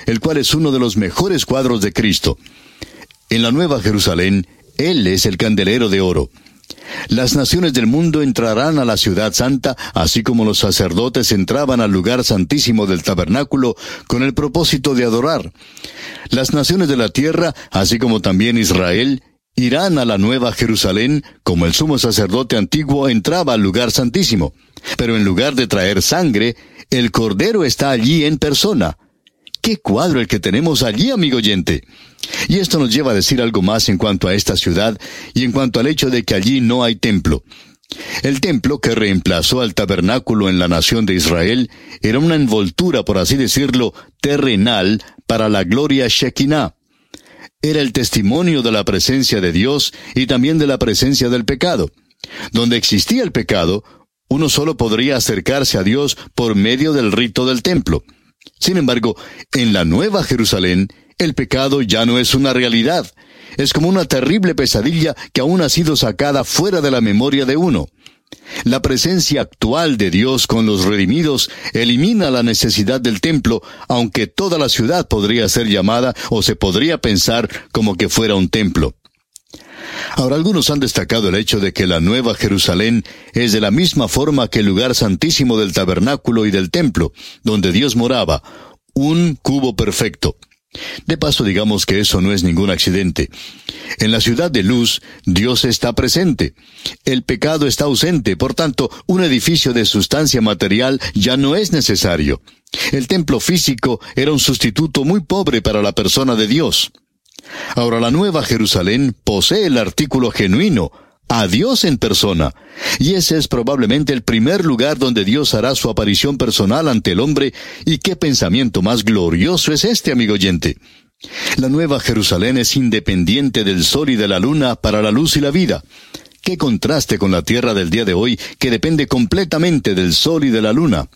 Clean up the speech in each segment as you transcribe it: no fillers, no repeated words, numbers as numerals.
el cual es uno de los mejores cuadros de Cristo. En la Nueva Jerusalén, Él es el candelero de oro. Las naciones del mundo entrarán a la ciudad santa, así como los sacerdotes entraban al lugar santísimo del tabernáculo con el propósito de adorar. Las naciones de la tierra, así como también Israel, irán a la Nueva Jerusalén, como el sumo sacerdote antiguo entraba al lugar santísimo. Pero en lugar de traer sangre, el Cordero está allí en persona. ¡Qué cuadro el que tenemos allí, amigo oyente! Y esto nos lleva a decir algo más en cuanto a esta ciudad y en cuanto al hecho de que allí no hay templo. El templo que reemplazó al tabernáculo en la nación de Israel era una envoltura, por así decirlo, terrenal para la gloria Shekinah. Era el testimonio de la presencia de Dios y también de la presencia del pecado. Donde existía el pecado, uno solo podría acercarse a Dios por medio del rito del templo. Sin embargo, en la Nueva Jerusalén, el pecado ya no es una realidad. Es como una terrible pesadilla que aún ha sido sacada fuera de la memoria de uno. La presencia actual de Dios con los redimidos elimina la necesidad del templo, aunque toda la ciudad podría ser llamada o se podría pensar como que fuera un templo. Ahora, algunos han destacado el hecho de que la Nueva Jerusalén es de la misma forma que el lugar santísimo del tabernáculo y del templo, donde Dios moraba, un cubo perfecto. De paso, digamos que eso no es ningún accidente. En la ciudad de luz, Dios está presente. El pecado está ausente, por tanto, un edificio de sustancia material ya no es necesario. El templo físico era un sustituto muy pobre para la persona de Dios. Ahora, la Nueva Jerusalén posee el artículo genuino, a Dios en persona, y ese es probablemente el primer lugar donde Dios hará su aparición personal ante el hombre, y qué pensamiento más glorioso es este, amigo oyente. La Nueva Jerusalén es independiente del sol y de la luna para la luz y la vida. Qué contraste con la tierra del día de hoy, que depende completamente del sol y de la luna.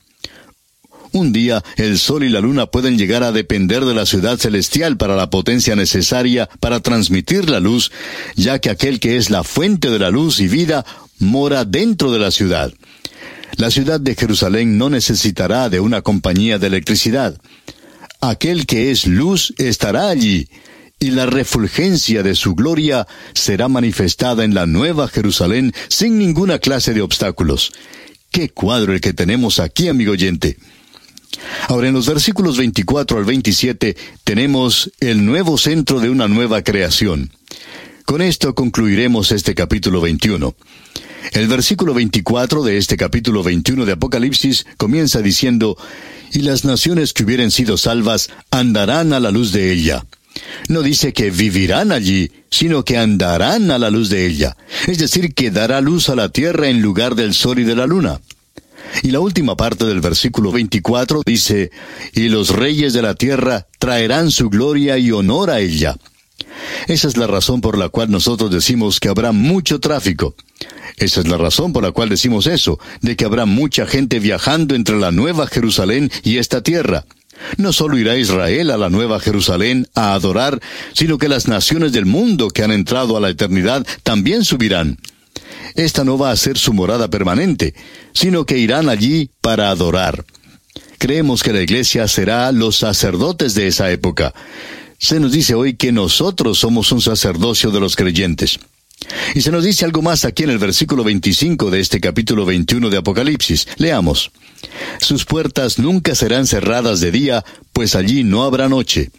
Un día, el sol y la luna pueden llegar a depender de la ciudad celestial para la potencia necesaria para transmitir la luz, ya que aquel que es la fuente de la luz y vida mora dentro de la ciudad. La ciudad de Jerusalén no necesitará de una compañía de electricidad. Aquel que es luz estará allí, y la refulgencia de su gloria será manifestada en la Nueva Jerusalén sin ninguna clase de obstáculos. ¡Qué cuadro el que tenemos aquí, amigo oyente! Ahora, en los versículos 24 al 27, tenemos el nuevo centro de una nueva creación. Con esto concluiremos este capítulo 21. El versículo 24 de este capítulo 21 de Apocalipsis comienza diciendo: «Y las naciones que hubieren sido salvas andarán a la luz de ella». No dice que vivirán allí, sino que andarán a la luz de ella. Es decir, que dará luz a la tierra en lugar del sol y de la luna. Y la última parte del versículo 24 dice: «Y los reyes de la tierra traerán su gloria y honor a ella». Esa es la razón por la cual nosotros decimos que habrá mucho tráfico. Esa es la razón por la cual decimos eso, de que habrá mucha gente viajando entre la Nueva Jerusalén y esta tierra. No solo irá Israel a la Nueva Jerusalén a adorar, sino que las naciones del mundo que han entrado a la eternidad también subirán. Esta no va a ser su morada permanente, sino que irán allí para adorar. Creemos que la iglesia será los sacerdotes de esa época. Se nos dice hoy que nosotros somos un sacerdocio de los creyentes. Y se nos dice algo más aquí en el versículo 25 de este capítulo 21 de Apocalipsis. Leamos: «Sus puertas nunca serán cerradas de día, pues allí no habrá noche».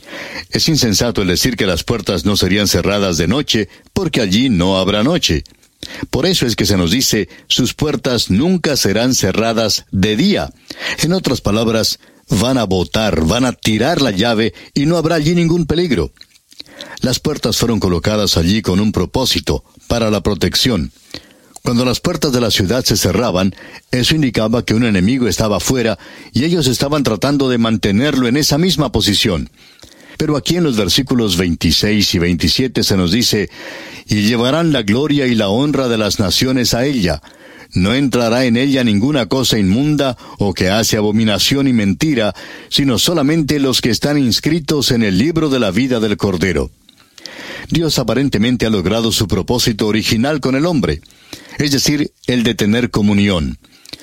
Es insensato el decir que las puertas no serían cerradas de noche, porque allí no habrá noche. Por eso es que se nos dice: «Sus puertas nunca serán cerradas de día». En otras palabras, van a botar, van a tirar la llave y no habrá allí ningún peligro. Las puertas fueron colocadas allí con un propósito, para la protección. Cuando las puertas de la ciudad se cerraban, eso indicaba que un enemigo estaba afuera y ellos estaban tratando de mantenerlo en esa misma posición. Pero aquí en los versículos 26 y 27 se nos dice: «Y llevarán la gloria y la honra de las naciones a ella. No entrará en ella ninguna cosa inmunda o que hace abominación y mentira, sino solamente los que están inscritos en el libro de la vida del Cordero». Dios aparentemente ha logrado su propósito original con el hombre, es decir, el de tener comunión.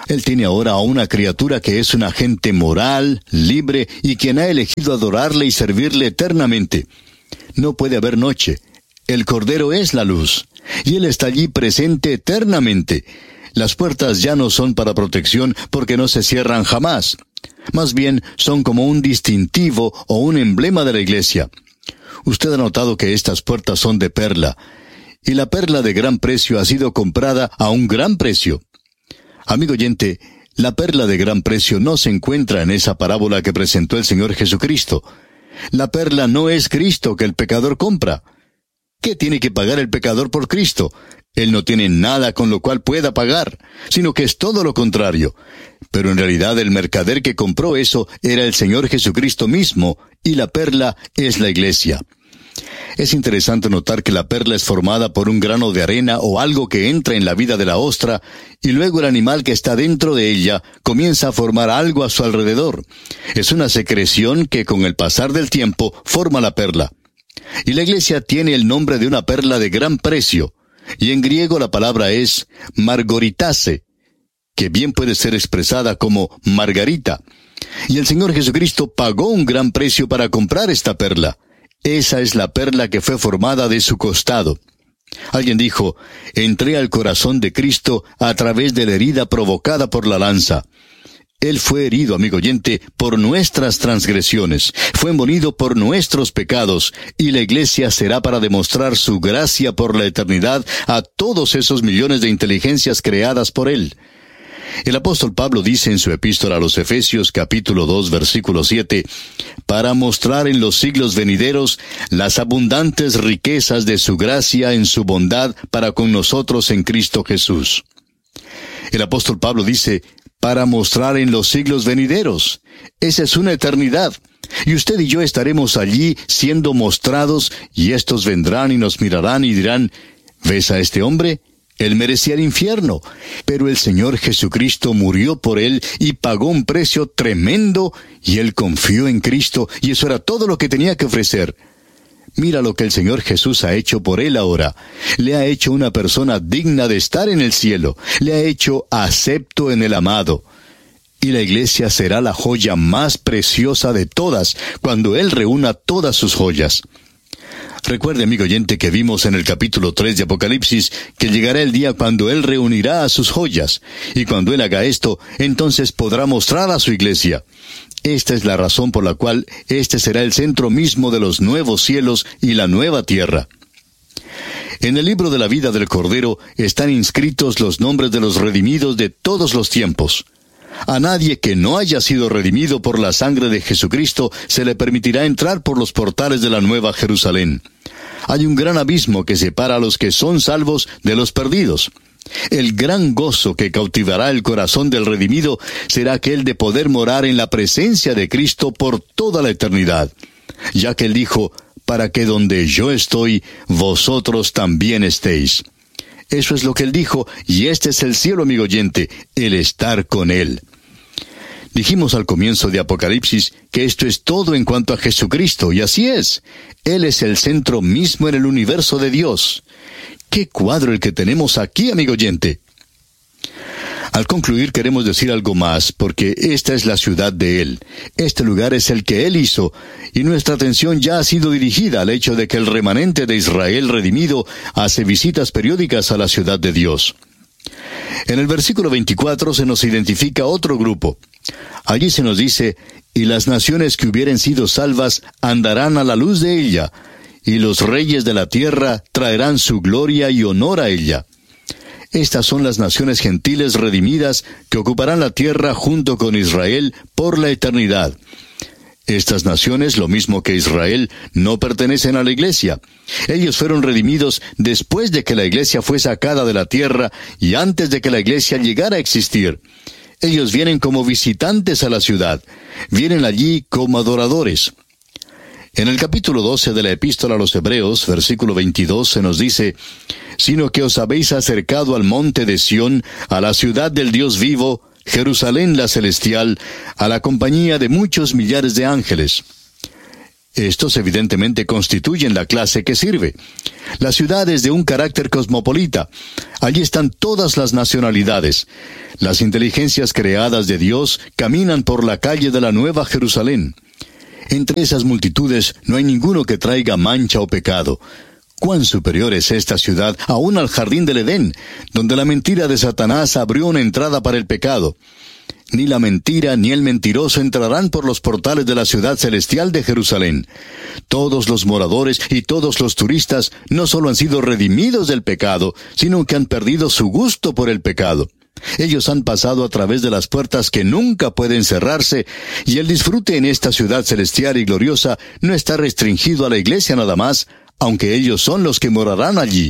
Él tiene ahora a una criatura que es un agente moral, libre, y quien ha elegido adorarle y servirle eternamente. No puede haber noche. El Cordero es la luz, y Él está allí presente eternamente. Las puertas ya no son para protección porque no se cierran jamás. Más bien son como un distintivo o un emblema de la iglesia. Usted ha notado que estas puertas son de perla, y la perla de gran precio ha sido comprada a un gran precio. Amigo oyente, la perla de gran precio no se encuentra en esa parábola que presentó el Señor Jesucristo. La perla no es Cristo que el pecador compra. ¿Qué tiene que pagar el pecador por Cristo? Él no tiene nada con lo cual pueda pagar, sino que es todo lo contrario. Pero en realidad el mercader que compró eso era el Señor Jesucristo mismo, y la perla es la iglesia. Es interesante notar que la perla es formada por un grano de arena o algo que entra en la vida de la ostra, y luego el animal que está dentro de ella comienza a formar algo a su alrededor. Es una secreción que con el pasar del tiempo forma la perla. Y la iglesia tiene el nombre de una perla de gran precio, y en griego la palabra es margoritase, que bien puede ser expresada como margarita. Y el Señor Jesucristo pagó un gran precio para comprar esta perla. Esa es la perla que fue formada de su costado. Alguien dijo, entré al corazón de Cristo a través de la herida provocada por la lanza. Él fue herido, amigo oyente, por nuestras transgresiones, fue molido por nuestros pecados, y la iglesia será para demostrar su gracia por la eternidad a todos esos millones de inteligencias creadas por Él. El apóstol Pablo dice en su epístola a los Efesios capítulo 2 versículo 7, para mostrar en los siglos venideros las abundantes riquezas de su gracia en su bondad para con nosotros en Cristo Jesús. El apóstol Pablo dice, para mostrar en los siglos venideros. Esa es una eternidad. Y usted y yo estaremos allí siendo mostrados, y estos vendrán y nos mirarán y dirán, ¿ves a este hombre? Él merecía el infierno, pero el Señor Jesucristo murió por él y pagó un precio tremendo, y él confió en Cristo, y eso era todo lo que tenía que ofrecer. Mira lo que el Señor Jesús ha hecho por él ahora. Le ha hecho una persona digna de estar en el cielo. Le ha hecho acepto en el amado. Y la iglesia será la joya más preciosa de todas, cuando Él reúna todas sus joyas. Recuerde, amigo oyente, que vimos en el capítulo 3 de Apocalipsis, que llegará el día cuando Él reunirá a sus joyas. Y cuando Él haga esto, entonces podrá mostrar a su iglesia. Esta es la razón por la cual este será el centro mismo de los nuevos cielos y la nueva tierra. En el libro de la vida del Cordero están inscritos los nombres de los redimidos de todos los tiempos. A nadie que no haya sido redimido por la sangre de Jesucristo se le permitirá entrar por los portales de la Nueva Jerusalén. Hay un gran abismo que separa a los que son salvos de los perdidos. El gran gozo que cautivará el corazón del redimido será aquel de poder morar en la presencia de Cristo por toda la eternidad, ya que Él dijo, para que donde yo estoy, vosotros también estéis. Eso es lo que Él dijo, y este es el cielo, amigo oyente, el estar con Él. Dijimos al comienzo de Apocalipsis que esto es todo en cuanto a Jesucristo, y así es. Él es el centro mismo en el universo de Dios. ¡Qué cuadro el que tenemos aquí, amigo oyente! Al concluir queremos decir algo más, porque esta es la ciudad de Él. Este lugar es el que Él hizo, y nuestra atención ya ha sido dirigida al hecho de que el remanente de Israel redimido hace visitas periódicas a la ciudad de Dios. En el versículo 24 se nos identifica otro grupo. Allí se nos dice, y las naciones que hubieren sido salvas andarán a la luz de ella, y los reyes de la tierra traerán su gloria y honor a ella. Estas son las naciones gentiles redimidas que ocuparán la tierra junto con Israel por la eternidad. Estas naciones, lo mismo que Israel, no pertenecen a la iglesia. Ellos fueron redimidos después de que la iglesia fue sacada de la tierra y antes de que la iglesia llegara a existir. Ellos vienen como visitantes a la ciudad. Vienen allí como adoradores. En el capítulo 12 de la Epístola a los Hebreos, versículo 22, se nos dice, sino que os habéis acercado al monte de Sión, a la ciudad del Dios vivo, Jerusalén la celestial, a la compañía de muchos millares de ángeles. Estos evidentemente constituyen la clase que sirve. La ciudad es de un carácter cosmopolita. Allí están todas las nacionalidades. Las inteligencias creadas de Dios caminan por la calle de la Nueva Jerusalén. Entre esas multitudes no hay ninguno que traiga mancha o pecado. Cuán superior es esta ciudad aún al jardín del Edén, donde la mentira de Satanás abrió una entrada para el pecado. Ni la mentira ni el mentiroso entrarán por los portales de la ciudad celestial de Jerusalén. Todos los moradores y todos los turistas no solo han sido redimidos del pecado, sino que han perdido su gusto por el pecado. Ellos han pasado a través de las puertas que nunca pueden cerrarse, y el disfrute en esta ciudad celestial y gloriosa no está restringido a la iglesia nada más, aunque ellos son los que morarán allí.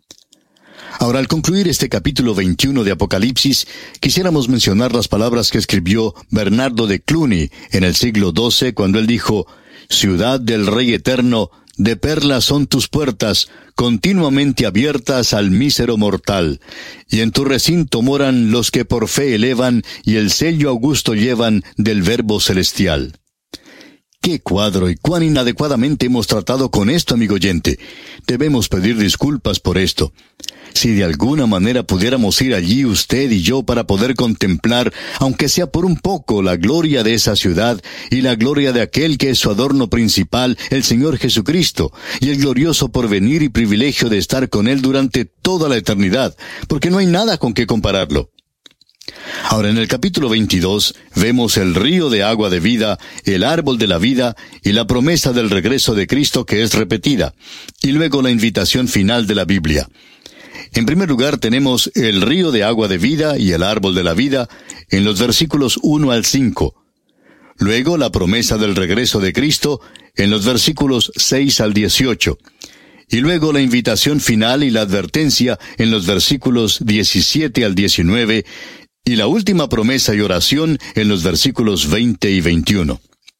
Ahora, al concluir este capítulo 21 de Apocalipsis, quisiéramos mencionar las palabras que escribió Bernardo de Cluny en el siglo XII, cuando él dijo: «Ciudad del Rey Eterno, de perlas son tus puertas, continuamente abiertas al mísero mortal. Y en tu recinto moran los que por fe elevan, y el sello augusto llevan del Verbo celestial». ¡Qué cuadro y cuán inadecuadamente hemos tratado con esto, amigo oyente! Debemos pedir disculpas por esto. Si de alguna manera pudiéramos ir allí usted y yo para poder contemplar, aunque sea por un poco, la gloria de esa ciudad y la gloria de aquel que es su adorno principal, el Señor Jesucristo, y el glorioso porvenir y privilegio de estar con Él durante toda la eternidad, porque no hay nada con que compararlo. Ahora, en el capítulo 22, vemos el río de agua de vida, el árbol de la vida y la promesa del regreso de Cristo que es repetida, y luego la invitación final de la Biblia. En primer lugar, tenemos el río de agua de vida y el árbol de la vida en los versículos 1 al 5. Luego, la promesa del regreso de Cristo en los versículos 6 al 18. Y luego la invitación final y la advertencia en los versículos 17 al 19, y la última promesa y oración en los versículos 20 y 21.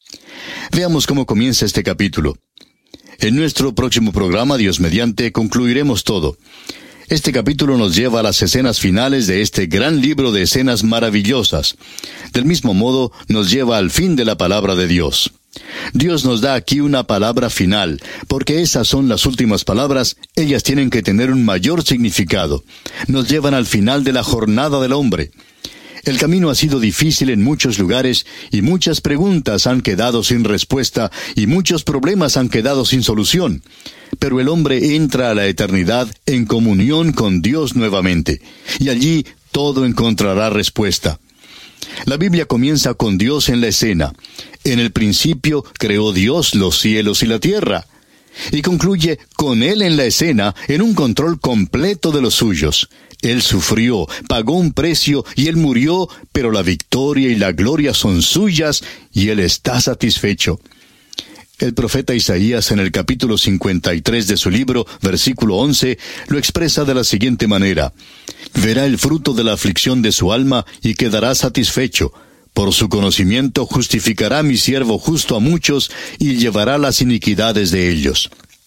Veamos cómo comienza este capítulo. En nuestro próximo programa, Dios mediante, concluiremos todo. Este capítulo nos lleva a las escenas finales de este gran libro de escenas maravillosas. Del mismo modo, nos lleva al fin de la palabra de Dios. Dios nos da aquí una palabra final, porque esas son las últimas palabras, ellas tienen que tener un mayor significado. Nos llevan al final de la jornada del hombre. El camino ha sido difícil en muchos lugares, y muchas preguntas han quedado sin respuesta, y muchos problemas han quedado sin solución. Pero el hombre entra a la eternidad en comunión con Dios nuevamente, y allí todo encontrará respuesta. La Biblia comienza con Dios en la escena. En el principio creó Dios los cielos y la tierra. Y concluye con Él en la escena, en un control completo de los suyos. Él sufrió, pagó un precio y Él murió, pero la victoria y la gloria son suyas y Él está satisfecho. El profeta Isaías en el capítulo 53 de su libro, versículo 11, lo expresa de la siguiente manera: «Verá el fruto de la aflicción de su alma y quedará satisfecho. Por su conocimiento justificará mi siervo justo a muchos y llevará las iniquidades de ellos».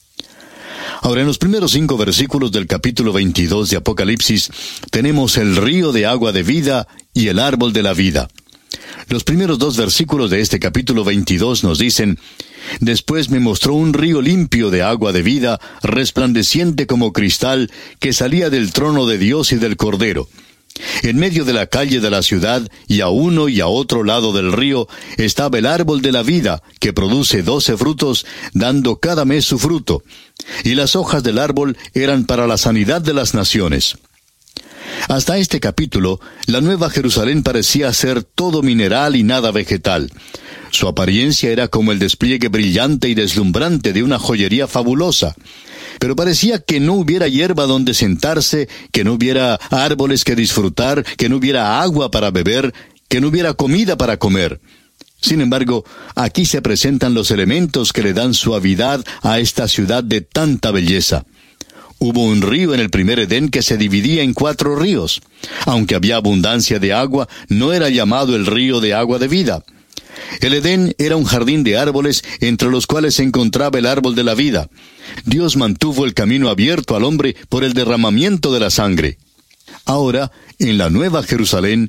Ahora, en los primeros 5 versículos del capítulo 22 de Apocalipsis, tenemos el río de agua de vida y el árbol de la vida. Los primeros 2 versículos de este capítulo 22 nos dicen: «Después me mostró un río limpio de agua de vida, resplandeciente como cristal, que salía del trono de Dios y del Cordero. En medio de la calle de la ciudad, y a uno y a otro lado del río, estaba el árbol de la vida, que produce 12 frutos, dando cada mes su fruto. Y las hojas del árbol eran para la sanidad de las naciones». Hasta este capítulo, la Nueva Jerusalén parecía ser todo mineral y nada vegetal. Su apariencia era como el despliegue brillante y deslumbrante de una joyería fabulosa. Pero parecía que no hubiera hierba donde sentarse, que no hubiera árboles que disfrutar, que no hubiera agua para beber, que no hubiera comida para comer. Sin embargo, aquí se presentan los elementos que le dan suavidad a esta ciudad de tanta belleza. Hubo un río en el primer Edén que se dividía en 4 ríos. Aunque había abundancia de agua, no era llamado el río de agua de vida. El Edén era un jardín de árboles entre los cuales se encontraba el árbol de la vida. Dios mantuvo el camino abierto al hombre por el derramamiento de la sangre. Ahora, en la Nueva Jerusalén,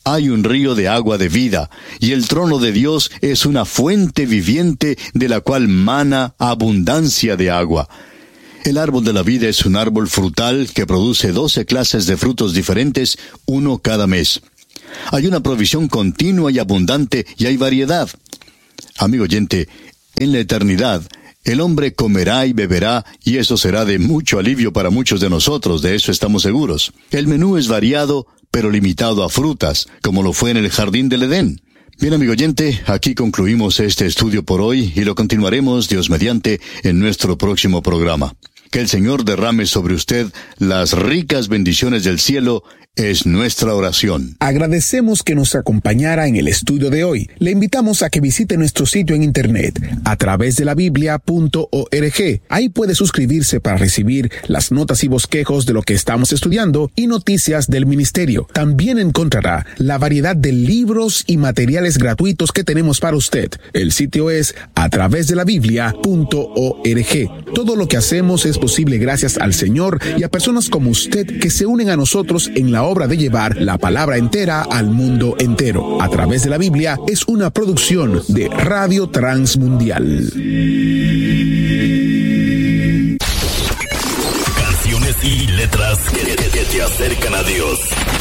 hay un río de agua de vida, y el trono de Dios es una fuente viviente de la cual mana abundancia de agua. El árbol de la vida es un árbol frutal que produce 12 clases de frutos diferentes, uno cada mes. Hay una provisión continua y abundante, y hay variedad. Amigo oyente, en la eternidad, el hombre comerá y beberá, y eso será de mucho alivio para muchos de nosotros, de eso estamos seguros. El menú es variado, pero limitado a frutas, como lo fue en el jardín del Edén. Bien, amigo oyente, aquí concluimos este estudio por hoy, y lo continuaremos, Dios mediante, en nuestro próximo programa. Que el Señor derrame sobre usted las ricas bendiciones del cielo, es nuestra oración. Agradecemos que nos acompañara en el estudio de hoy. Le invitamos a que visite nuestro sitio en internet, atravesdelabiblia.org. Ahí puede suscribirse para recibir las notas y bosquejos de lo que estamos estudiando y noticias del ministerio. También encontrará la variedad de libros y materiales gratuitos que tenemos para usted. El sitio es atravesdelabiblia.org. Todo lo que hacemos es posible gracias al Señor y a personas como usted que se unen a nosotros en la obra de llevar la palabra entera al mundo entero. A través de la Biblia es una producción de Radio Transmundial. Canciones y letras que te acercan a Dios.